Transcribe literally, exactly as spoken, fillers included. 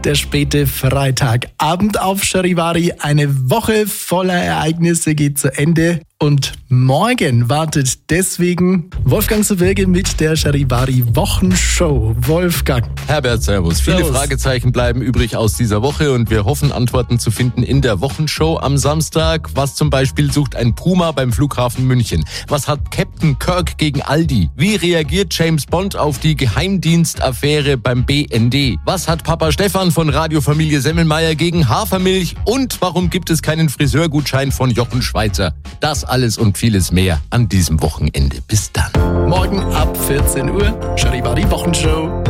Der späte Freitagabend auf Charivari. Eine Woche voller Ereignisse geht zu Ende. Und morgen wartet deswegen Wolfgang Sowilge mit der Charivari Wochenshow. Wolfgang. Herbert, servus. Viele Servus. Fragezeichen bleiben übrig aus dieser Woche und wir hoffen, Antworten zu finden in der Wochenshow am Samstag. Was zum Beispiel sucht ein Puma beim Flughafen München? Was hat Captain Kirk gegen Aldi? Wie reagiert James Bond auf die Geheimdienstaffäre beim B N D? Was hat Papa Stefan von Radiofamilie Semmelmeier gegen Hafermilch? Und warum gibt es keinen Friseurgutschein von Jochen Schweizer? Das alles und vieles mehr an diesem Wochenende. Bis dann. Morgen ab vierzehn Uhr, Charivari Wochenshow.